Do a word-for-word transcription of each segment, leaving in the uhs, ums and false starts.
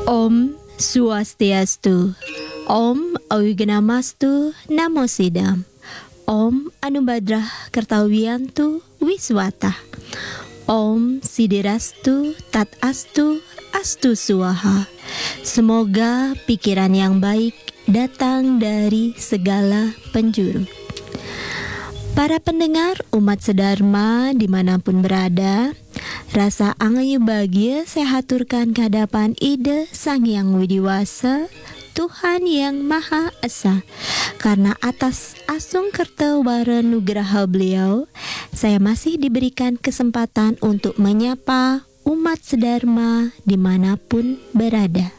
Om Swastiastu. Om Awiganamastu Namo Sidam. Om Anubadrah Kertawiyantu Wiswata. Om Sidirastu Tat Astu Astu Swaha. Semoga pikiran yang baik datang dari segala penjuru. Para pendengar umat sedharma dimanapun berada, rasa angayu bahagia saya haturkan ke hadapan Ida Sang Hyang Widiwasa, Tuhan yang Maha Esa. Karena atas asung kertawara nugraha beliau, saya masih diberikan kesempatan untuk menyapa umat sedharma dimanapun berada.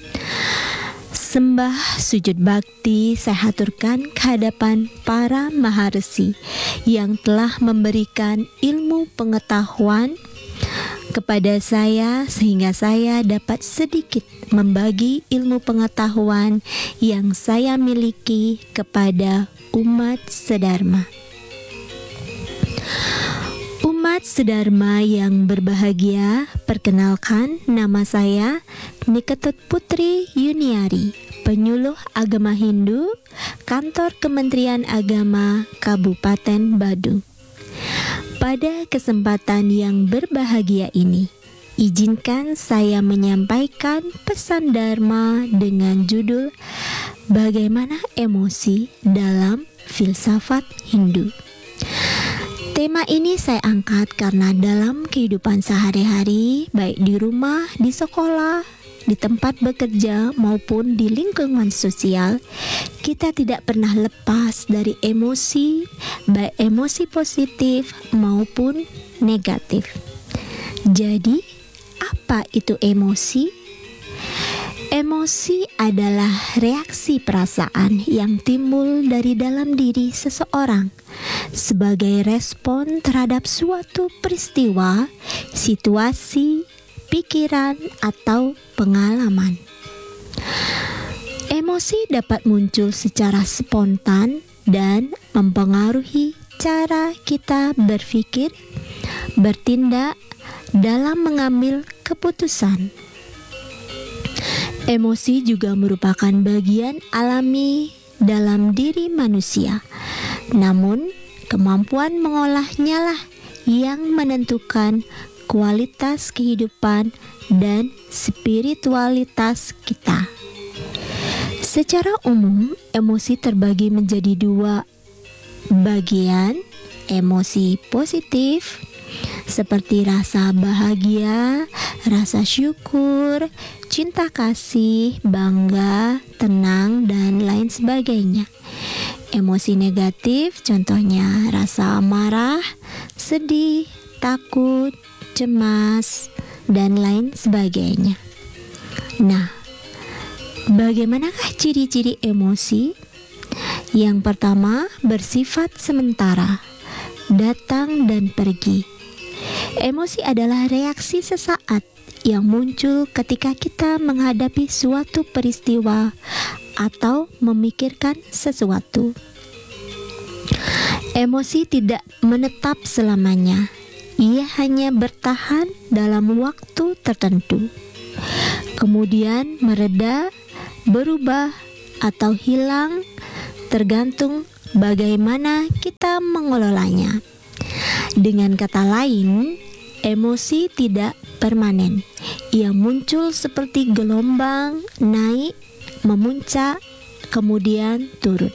Sembah sujud bakti saya haturkan ke hadapan para maharesi yang telah memberikan ilmu pengetahuan kepada saya sehingga saya dapat sedikit membagi ilmu pengetahuan yang saya miliki kepada umat sedharma. Umat sedharma yang berbahagia, perkenalkan nama saya Niketut Putri Yuniari, penyuluh agama Hindu, Kantor Kementerian Agama Kabupaten Badung. Pada kesempatan yang berbahagia ini, izinkan saya menyampaikan pesan Dharma dengan judul Bagaimana Emosi dalam Filsafat Hindu. Tema ini saya angkat karena dalam kehidupan sehari-hari, baik di rumah, di sekolah, di tempat bekerja maupun di lingkungan sosial, kita tidak pernah lepas dari emosi, baik emosi positif maupun negatif. Jadi, apa itu emosi? Emosi adalah reaksi perasaan yang timbul dari dalam diri seseorang sebagai respon terhadap suatu peristiwa, situasi, pikiran, atau pengalaman. Emosi dapat muncul secara spontan dan mempengaruhi cara kita berpikir, bertindak, dalam mengambil keputusan. Emosi juga merupakan bagian alami dalam diri manusia. Namun, kemampuan mengolahnya lah yang menentukan kualitas kehidupan dan spiritualitas kita. Secara umum, emosi terbagi menjadi dua bagian, emosi positif seperti rasa bahagia, rasa syukur, cinta kasih, bangga, tenang, dan lain sebagainya. Emosi negatif contohnya rasa marah, sedih, takut, cemas, dan lain sebagainya. Nah, bagaimanakah ciri-ciri emosi? Yang pertama, bersifat sementara, datang dan pergi. Emosi adalah reaksi sesaat yang muncul ketika kita menghadapi suatu peristiwa atau memikirkan sesuatu. Emosi tidak menetap selamanya. Ia hanya bertahan dalam waktu tertentu. Kemudian mereda, berubah, atau hilang tergantung bagaimana kita mengelolanya. Dengan kata lain, emosi tidak permanen. Ia muncul seperti gelombang, naik, memuncak, kemudian turun.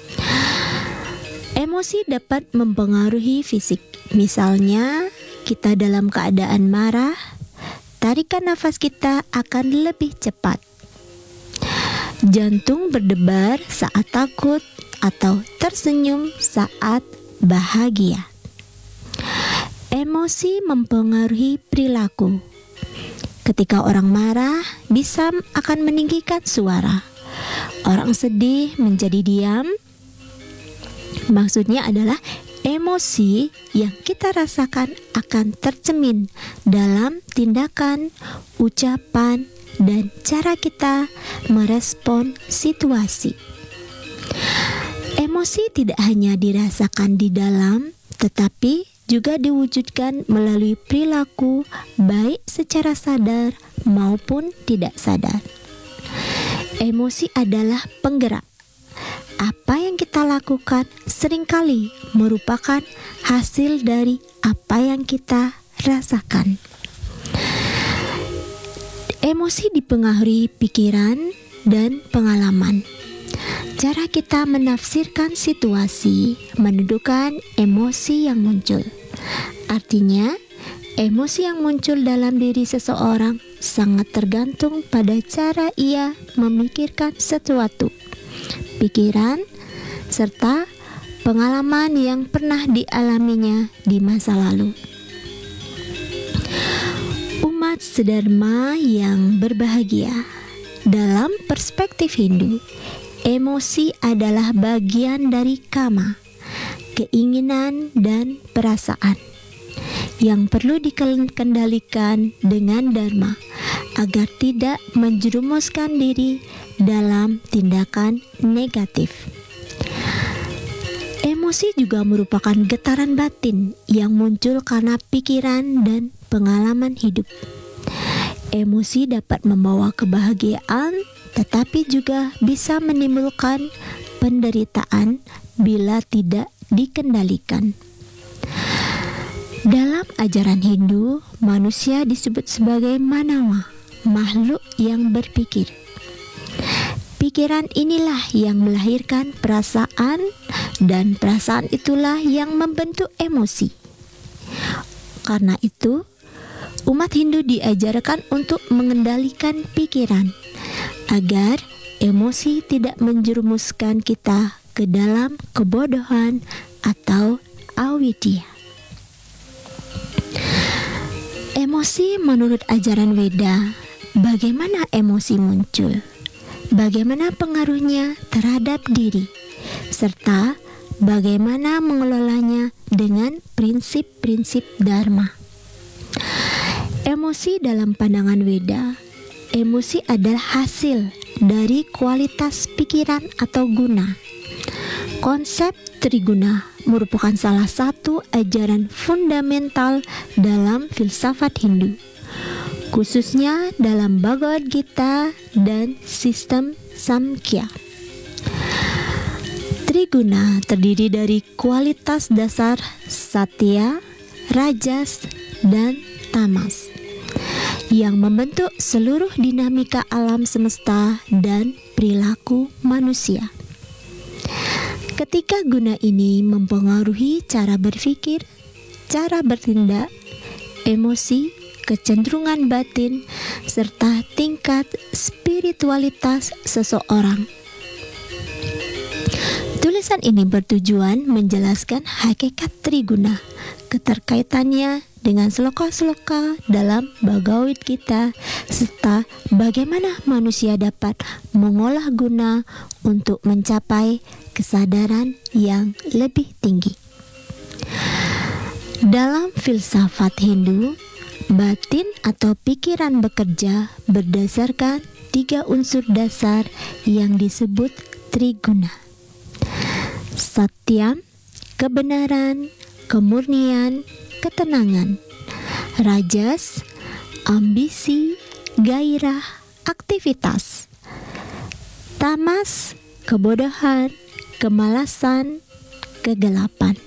Emosi dapat mempengaruhi fisik. Misalnya, kita dalam keadaan marah, tarikan nafas kita akan lebih cepat. Jantung berdebar saat takut atau tersenyum saat bahagia. Emosi mempengaruhi perilaku. Ketika orang marah, bisa akan meninggikan suara. Orang sedih menjadi diam. Maksudnya adalah emosi yang kita rasakan akan tercermin dalam tindakan, ucapan, dan cara kita merespon situasi. Emosi tidak hanya dirasakan di dalam, tetapi juga diwujudkan melalui perilaku baik secara sadar maupun tidak sadar. Emosi adalah penggerak. Apa yang kita lakukan seringkali merupakan hasil dari apa yang kita rasakan. Emosi dipengaruhi pikiran dan pengalaman. Cara kita menafsirkan situasi menentukan emosi yang muncul. Artinya, emosi yang muncul dalam diri seseorang sangat tergantung pada cara ia memikirkan sesuatu, pikiran, serta pengalaman yang pernah dialaminya di masa lalu. Umat sedharma yang berbahagia, dalam perspektif Hindu, emosi adalah bagian dari kama, keinginan dan perasaan yang perlu dikendalikan dengan dharma agar tidak menjerumuskan diri dalam tindakan negatif. Emosi juga merupakan getaran batin yang muncul karena pikiran dan pengalaman hidup. Emosi dapat membawa kebahagiaan, tetapi juga bisa menimbulkan penderitaan bila tidak dikendalikan. Dalam ajaran Hindu, manusia disebut sebagai manawa, makhluk yang berpikir. Pikiran inilah yang melahirkan perasaan, dan perasaan itulah yang membentuk emosi. Karena itu, umat Hindu diajarkan untuk mengendalikan pikiran, agar emosi tidak menjerumuskan kita ke dalam kebodohan atau avidya. Emosi menurut ajaran Weda, bagaimana emosi muncul? Bagaimana pengaruhnya terhadap diri? Serta bagaimana mengelolanya dengan prinsip-prinsip dharma. Emosi dalam pandangan Weda, emosi adalah hasil dari kualitas pikiran atau guna. Konsep triguna merupakan salah satu ajaran fundamental dalam filsafat Hindu, khususnya dalam Bhagavad Gita dan sistem Samkhya. Triguna terdiri dari kualitas dasar satya, rajas, dan tamas yang membentuk seluruh dinamika alam semesta dan perilaku manusia. Ketika guna ini mempengaruhi cara berpikir, cara bertindak, emosi, kecenderungan batin, serta tingkat spiritualitas seseorang. Tulisan ini bertujuan menjelaskan hakikat triguna, keterkaitannya dengan sloka-sloka dalam Bhagavad Gita, serta bagaimana manusia dapat mengolah guna untuk mencapai kesadaran yang lebih tinggi. Dalam filsafat Hindu, batin atau pikiran bekerja berdasarkan tiga unsur dasar yang disebut triguna: satyam, kebenaran; kemurnian, ketenangan; rajas, ambisi, gairah, aktivitas; tamas, kebodohan, kemalasan, kegelapan.